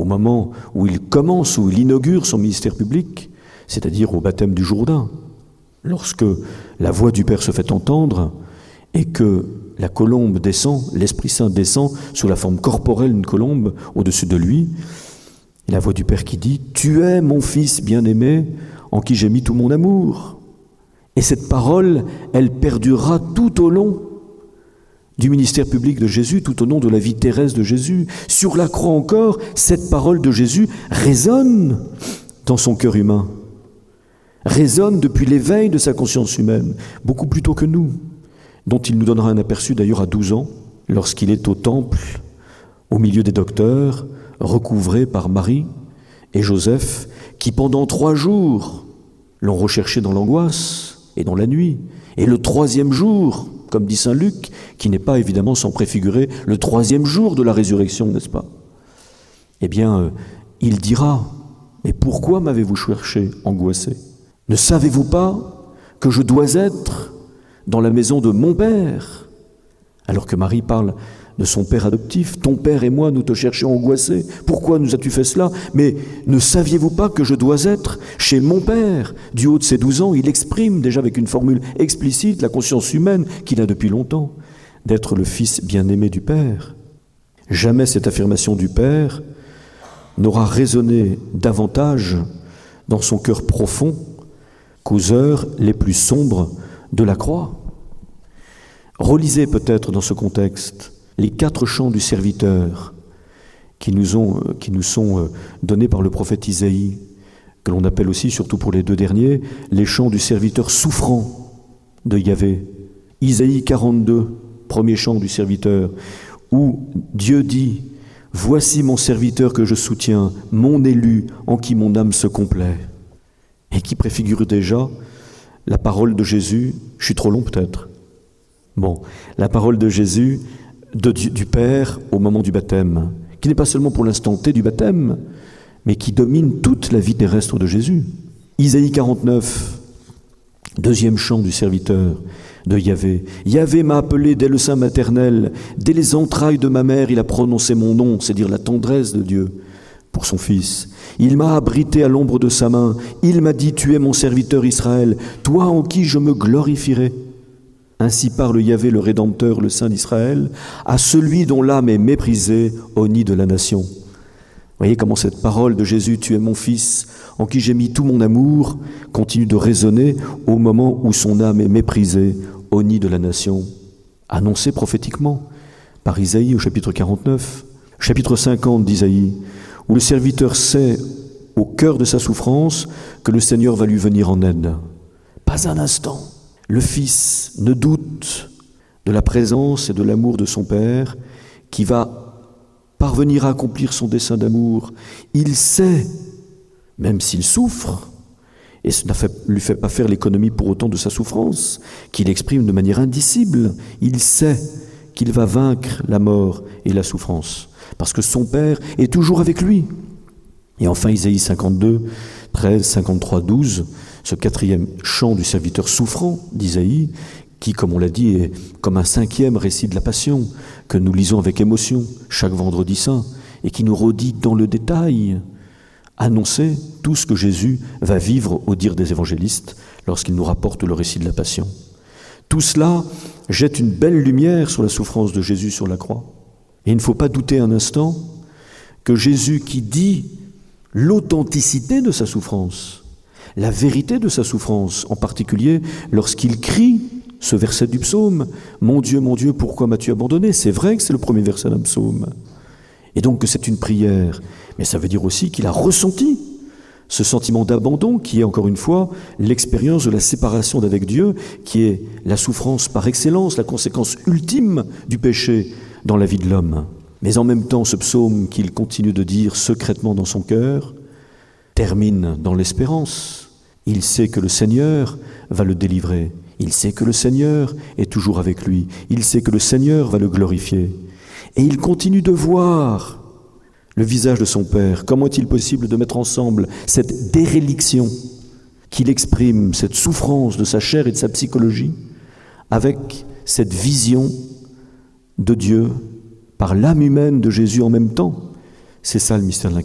moment où il commence, où il inaugure son ministère public, c'est-à-dire au baptême du Jourdain, lorsque la voix du Père se fait entendre et que la colombe descend, l'Esprit Saint descend sous la forme corporelle d'une colombe au-dessus de lui, et la voix du Père qui dit « Tu es mon Fils bien-aimé, en qui j'ai mis tout mon amour ». Et cette parole, elle perdurera tout au long du ministère public de Jésus, tout au long de la vie terrestre de Jésus. Sur la croix encore, cette parole de Jésus résonne dans son cœur humain, résonne depuis l'éveil de sa conscience humaine, beaucoup plus tôt que nous, dont il nous donnera un aperçu d'ailleurs à 12 ans, lorsqu'il est au temple, au milieu des docteurs, recouvré par Marie et Joseph, qui pendant 3 jours l'ont recherché dans l'angoisse et dans la nuit. Et le 3e jour, comme dit saint Luc, qui n'est pas évidemment sans préfigurer le 3e jour de la résurrection, n'est-ce pas? Eh bien, il dira, « Mais pourquoi m'avez-vous cherché angoissé? Ne savez-vous pas que je dois être dans la maison de mon Père ?» Alors que Marie parle de son Père adoptif, « Ton Père et moi, nous te cherchions angoissés. Pourquoi nous as-tu fait cela? Mais ne saviez-vous pas que je dois être chez mon Père ?» Du haut de ses 12 ans, il exprime déjà avec une formule explicite la conscience humaine qu'il a depuis longtemps, d'être le Fils bien-aimé du Père. Jamais cette affirmation du Père n'aura résonné davantage dans son cœur profond qu'aux heures les plus sombres de la croix. Relisez peut-être dans ce contexte les 4 chants du serviteur qui nous sont donnés par le prophète Isaïe, que l'on appelle aussi, surtout pour les 2 derniers, les chants du serviteur souffrant de Yahvé. Isaïe 42, premier chant du serviteur, où Dieu dit « Voici mon serviteur que je soutiens, mon élu en qui mon âme se complaît » et qui préfigure déjà la parole de Jésus. Je suis trop long peut-être. Bon, la parole de Jésus, du Père au moment du baptême, qui n'est pas seulement pour l'instant T du baptême, mais qui domine toute la vie terrestre de Jésus. Isaïe 49, 2e chant du serviteur de Yahvé. Yahvé m'a appelé dès le sein maternel, dès les entrailles de ma mère, il a prononcé mon nom, c'est-à-dire la tendresse de Dieu pour son Fils. Il m'a abrité à l'ombre de sa main, il m'a dit, tu es mon serviteur Israël, toi en qui je me glorifierai. Ainsi parle Yahvé le Rédempteur, le Saint d'Israël, à celui dont l'âme est méprisée au nid de la nation. Voyez comment cette parole de Jésus, tu es mon Fils, en qui j'ai mis tout mon amour, continue de résonner au moment où son âme est méprisée au nid de la nation. Annoncé prophétiquement par Isaïe au chapitre 49, chapitre 50 d'Isaïe, où le serviteur sait au cœur de sa souffrance que le Seigneur va lui venir en aide. Pas un instant. Le Fils ne doute de la présence et de l'amour de son Père qui va parvenir à accomplir son dessein d'amour. Il sait, même s'il souffre, et cela ne lui fait pas faire l'économie pour autant de sa souffrance, qu'il exprime de manière indicible, il sait qu'il va vaincre la mort et la souffrance, parce que son Père est toujours avec lui. Et enfin, Isaïe 52, 13, 53, 12, ce 4e chant du serviteur souffrant d'Isaïe, qui, comme on l'a dit, est comme un 5e récit de la Passion, que nous lisons avec émotion chaque vendredi saint, et qui nous redit dans le détail, annoncer tout ce que Jésus va vivre au dire des évangélistes lorsqu'il nous rapporte le récit de la Passion. Tout cela jette une belle lumière sur la souffrance de Jésus sur la croix. Et il ne faut pas douter un instant que Jésus qui dit l'authenticité de sa souffrance, la vérité de sa souffrance, en particulier lorsqu'il crie ce verset du psaume, « Mon Dieu, pourquoi m'as-tu abandonné ?» C'est vrai que c'est le premier verset d'un psaume. Et donc que c'est une prière. Mais ça veut dire aussi qu'il a ressenti ce sentiment d'abandon qui est, encore une fois, l'expérience de la séparation d'avec Dieu, qui est la souffrance par excellence, la conséquence ultime du péché dans la vie de l'homme. Mais en même temps, ce psaume qu'il continue de dire secrètement dans son cœur termine dans l'espérance. Il sait que le Seigneur va le délivrer. Il sait que le Seigneur est toujours avec lui. Il sait que le Seigneur va le glorifier. Et il continue de voir le visage de son Père. Comment est-il possible de mettre ensemble cette déréliction qu'il exprime, cette souffrance de sa chair et de sa psychologie, avec cette vision de Dieu par l'âme humaine de Jésus en même temps? C'est ça le mystère de